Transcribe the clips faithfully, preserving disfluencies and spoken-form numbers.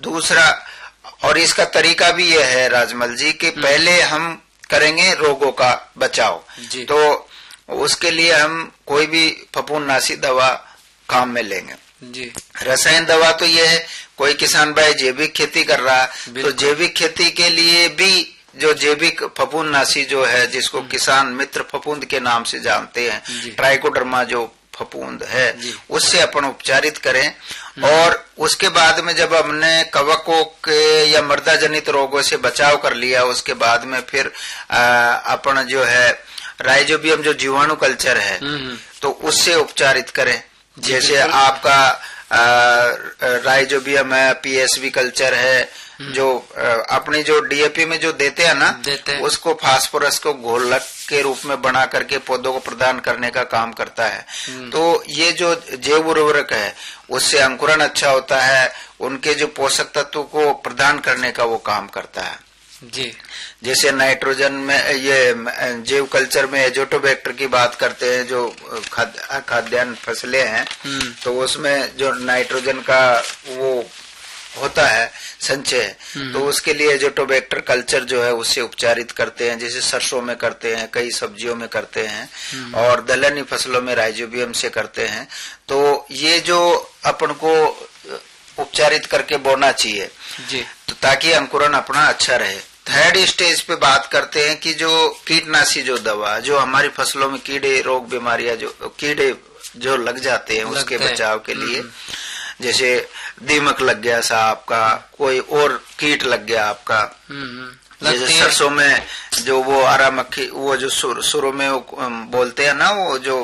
दूसरा, और इसका तरीका भी यह है राजमल जी कि पहले हम करेंगे रोगों का बचाव, तो उसके लिए हम कोई भी फफूंदनाशी दवा काम में लेंगे जी। रसायन दवा तो ये है, कोई किसान भाई जैविक खेती कर रहा है तो जैविक खेती के लिए भी जो जैविक फफूंदनाशी जो है, जिसको किसान मित्र फफूंद के नाम से जानते हैं, ट्राइकोडर्मा जो फफूंद है, उससे अपन उपचारित करें। और उसके बाद में जब हमने कवकों के या मृदा जनित रोगों से बचाव कर लिया, उसके बाद में फिर अपन जो है राइजोबियम जो जीवाणु कल्चर है तो उससे उपचारित करें। जैसे आपका राइजोबियम है, पीएसवी कल्चर है, जो अपनी जो डीएपी में जो देते हैं ना, देते हैं। उसको फास्फोरस को घोलक के रूप में बना करके पौधों को प्रदान करने का काम करता है। तो ये जो जैव उर्वरक है उससे अंकुरण अच्छा होता है, उनके जो पोषक तत्व को प्रदान करने का वो काम करता है जी। जैसे नाइट्रोजन में ये जैव कल्चर में एजोटोबैक्टर की बात करते हैं, जो खाद्यान्न फसलें हैं, तो उसमें जो नाइट्रोजन का वो होता है संचय, तो उसके लिए एजोटोबैक्टर कल्चर जो है उससे उपचारित करते हैं। जैसे सरसों में करते हैं, कई सब्जियों में करते हैं, और दलहनी फसलों में राइजोबियम से करते हैं। तो ये जो अपन को उपचारित करके बोना चाहिए जी, तो ताकि अंकुरण अपना अच्छा रहे। थर्ड स्टेज पे बात करते हैं कि जो कीटनाशी जो दवा जो हमारी फसलों में कीड़े रोग बीमारियां जो कीड़े जो लग जाते हैं उसके बचाव के लिए, जैसे दीमक लग गया साहब का, कोई और कीट लग गया आपका, जैसे सरसों में जो वो आरा मक्खी, वो जो शुरू में वो बोलते हैं ना, वो जो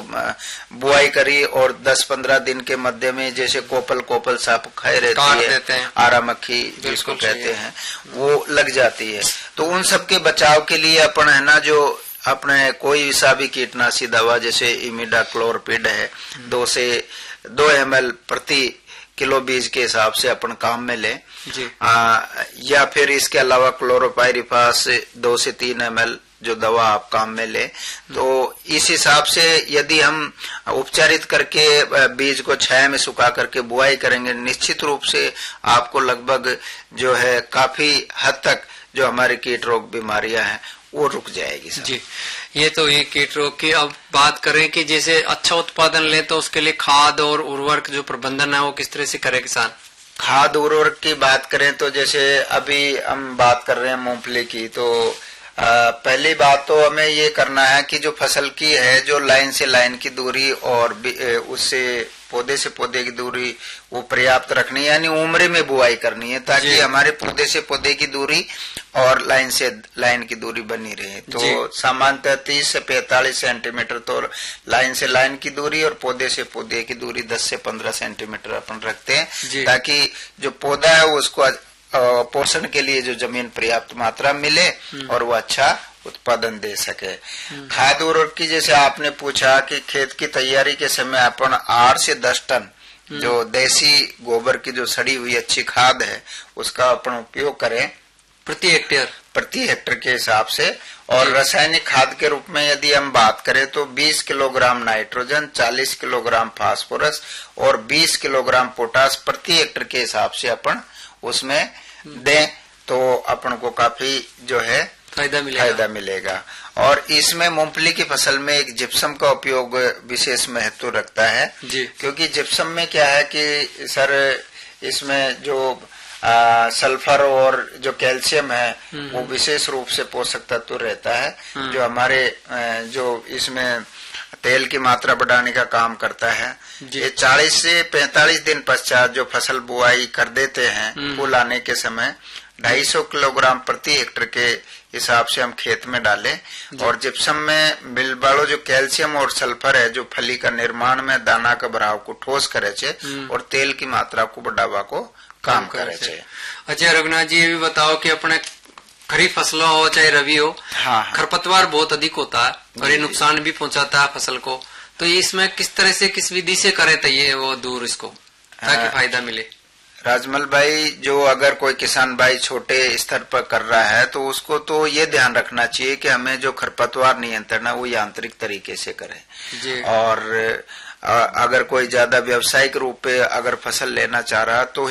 बुआई करी और दस पंद्रह दिन के मध्य में जैसे कोपल कोपल सांप खाए रहती है, आरा मक्खी जिसको कहते हैं, वो लग जाती है। तो उन सब के बचाव के लिए अपन है ना, जो अपने कोई सा भी कीटनाशी दवा जैसे इमिडाक्लोरपिड है, दो से दो एम एल प्रति किलो बीज के हिसाब से अपन काम में लें जी। आ, या फिर इसके अलावा क्लोरोपाइरिफास दो से तीन एम एल जो दवा आप काम में लें। तो इस हिसाब से यदि हम उपचारित करके बीज को छाया में सुखा करके बुआई करेंगे, निश्चित रूप से आपको लगभग जो है काफी हद तक जो हमारे कीट रोग बीमारियां हैं वो रुक जाएगी सर जी। ये तो ये कीट रोग की अब बात करें कि जैसे अच्छा उत्पादन ले तो उसके लिए खाद और उर्वरक जो प्रबंधन है वो किस तरह से करे किसान? खाद उर्वरक की बात करें तो जैसे अभी हम बात कर रहे हैं मूंगफली की, तो आ, पहली बात तो हमें ये करना है कि जो फसल की है जो लाइन से लाइन की दूरी और उससे पौधे से पौधे की दूरी वो पर्याप्त रखनी है, यानी उम्र में बुआई करनी है ताकि हमारे पौधे से पौधे की दूरी और लाइन से लाइन की दूरी बनी रहे। तो सामान्यतः तीस से पैंतालीस सेंटीमीटर तो लाइन से लाइन की दूरी और पौधे से पौधे की दूरी दस से पंद्रह सेंटीमीटर अपन रखते हैं ताकि जो पौधा है उसको पोषण के लिए जो जमीन पर्याप्त मात्रा मिले और वो अच्छा उत्पादन दे सके। खाद उर्वरक की जैसे आपने पूछा कि खेत की तैयारी के समय अपन आठ से दस टन जो देसी गोबर की जो सड़ी हुई अच्छी खाद है उसका अपन उपयोग करें प्रति हेक्टेयर प्रति हेक्टेयर के हिसाब से। और रासायनिक खाद के रूप में यदि हम बात करें तो बीस किलोग्राम नाइट्रोजन, चालीस किलोग्राम फास्फोरस और बीस किलोग्राम पोटास प्रति हेक्टेयर के हिसाब से अपन उसमें दें तो अपन को काफी जो है फायदा मिलेगा फायदा मिलेगा। और इसमें मूंगफली की फसल में एक जिप्सम का उपयोग विशेष महत्व रखता है जी। क्योंकि जिप्सम में क्या है कि सर इसमें जो आ, सल्फर और जो कैल्शियम है वो विशेष रूप से पोषक तत्व रहता है जो हमारे जो इसमें तेल की मात्रा बढ़ाने का काम करता है। ये चालीस से पैंतालीस दिन पश्चात जो फसल बुआई कर देते हैं फूल आने के समय ढाई सौ किलोग्राम प्रति हेक्टेयर के हिसाब से हम खेत में डालें। और जिप्सम में मिलबाड़ो जो कैल्शियम और सल्फर है जो फली का निर्माण में दाना का भराव को ठोस करे छे और तेल की मात्रा को बढ़ावा को काम करे छे। अच्छा रघुनाथ जी, ये भी बताओ कि अपने खरीफ फसलों हो चाहे रबी हो, हाँ, खरपतवार बहुत अधिक होता है और ये नुकसान भी पहुंचाता है फसल को, तो ये इसमें किस तरह से किस विधि से करे तो ये वो दूर इसको ताकि फायदा मिले? राजमल भाई, जो अगर कोई किसान भाई छोटे स्तर पर कर रहा है तो उसको तो ये ध्यान रखना चाहिए कि हमें जो खरपतवार नियंत्रण है वो यांत्रिक तरीके से करें। और अगर कोई ज्यादा व्यावसायिक रूप पे अगर फसल लेना चाह रहा तो